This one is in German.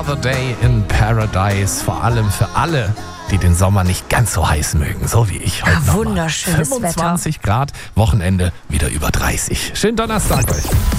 The Day in Paradise, vor allem für alle, die den Sommer nicht ganz so heiß mögen, so wie ich heute noch mal. Wunderschönes 25 Grad, Wochenende wieder über 30. Schönen Donnerstag euch.